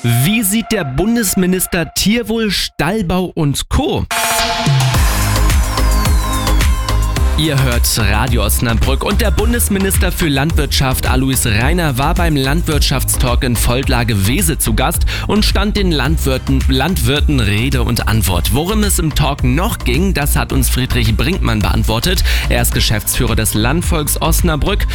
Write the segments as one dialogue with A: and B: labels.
A: Wie sieht der Bundesminister Tierwohl, Stallbau und Co.? Ihr hört Radio Osnabrück und der Bundesminister für Landwirtschaft Alois Rainer war beim Landwirtschaftstalk in Feldlage-Wese zu Gast und stand den Landwirten Rede und Antwort. Worum es im Talk noch ging, das hat uns Friedrich Brinkmann beantwortet. Er ist Geschäftsführer des Landvolks Osnabrück.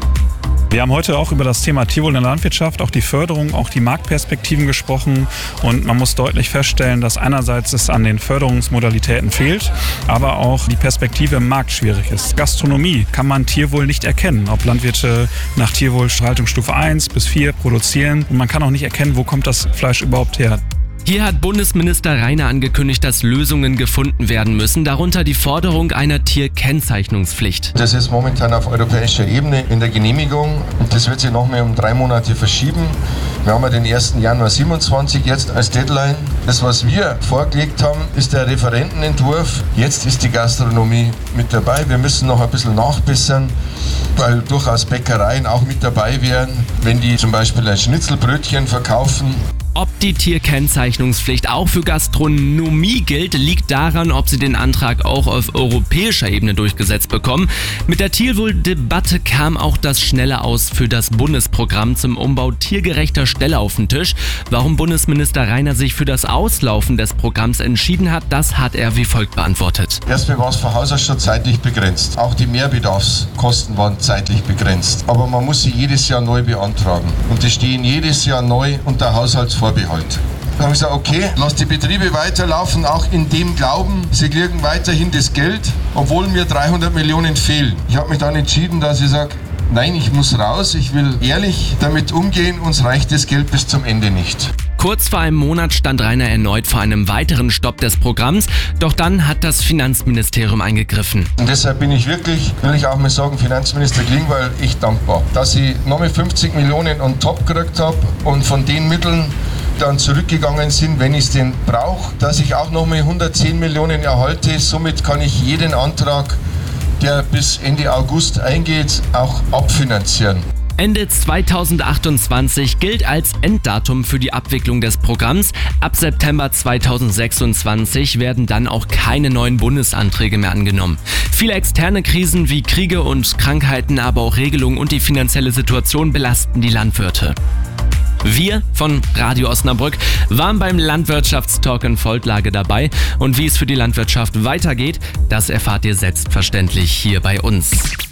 B: Wir haben heute auch über das Thema Tierwohl in der Landwirtschaft, auch die Förderung, auch die Marktperspektiven gesprochen. Und man muss deutlich feststellen, dass einerseits es an den Förderungsmodalitäten fehlt, aber auch die Perspektive im Markt schwierig ist. Gastronomie kann man Tierwohl nicht erkennen, ob Landwirte nach Tierwohlhaltungsstufe 1 bis 4 produzieren. Und man kann auch nicht erkennen, wo kommt das Fleisch überhaupt her.
A: Hier hat Bundesminister Rainer angekündigt, dass Lösungen gefunden werden müssen, darunter die Forderung einer Tierkennzeichnungspflicht.
C: Das ist momentan auf europäischer Ebene in der Genehmigung und das wird sich noch mehr um 3 Monate verschieben. Wir haben ja den 1. Januar 27 jetzt als Deadline. Das, was wir vorgelegt haben, ist der Referentenentwurf. Jetzt ist die Gastronomie mit dabei. Wir müssen noch ein bisschen nachbessern, weil durchaus Bäckereien auch mit dabei wären, wenn die zum Beispiel ein Schnitzelbrötchen verkaufen.
A: Ob die Tierkennzeichnungspflicht auch für Gastronomie gilt, liegt daran, ob sie den Antrag auch auf europäischer Ebene durchgesetzt bekommen. Mit der Tierwohl-Debatte kam auch das schnelle Aus für das Bundesprogramm zum Umbau tiergerechter Ställe auf den Tisch. Warum Bundesminister Rainer sich für das Auslaufen des Programms entschieden hat, das hat er wie folgt beantwortet.
C: Erstmal war es von Haus aus schon zeitlich begrenzt. Auch die Mehrbedarfskosten waren zeitlich begrenzt. Aber man muss sie jedes Jahr neu beantragen. Und die stehen jedes Jahr neu unter Haushaltsvorbehalt. Dann habe ich gesagt, okay, lass die Betriebe weiterlaufen, auch in dem Glauben, sie kriegen weiterhin das Geld, obwohl mir 300 Millionen fehlen. Ich habe mich dann entschieden, dass ich sage, nein, ich muss raus, ich will ehrlich damit umgehen, uns reicht das Geld bis zum Ende nicht.
A: Kurz vor einem Monat stand Rainer erneut vor einem weiteren Stopp des Programms, doch dann hat das Finanzministerium eingegriffen.
C: Und deshalb bin ich wirklich, will ich auch mal sagen, Finanzminister Klingbeil, ich dankbar, dass ich nochmal 50 Millionen on top gekriegt habe und von den Mitteln dann zurückgegangen sind, wenn ich es denn brauche, dass ich auch nochmal 110 Millionen erhalte. Somit kann ich jeden Antrag, der bis Ende August eingeht, auch abfinanzieren.
A: Ende 2028 gilt als Enddatum für die Abwicklung des Programms. Ab September 2026 werden dann auch keine neuen Bundesanträge mehr angenommen. Viele externe Krisen wie Kriege und Krankheiten, aber auch Regelungen und die finanzielle Situation belasten die Landwirte. Wir von Radio Osnabrück waren beim Landwirtschaftstalk in Feldlage dabei und wie es für die Landwirtschaft weitergeht, das erfahrt ihr selbstverständlich hier bei uns.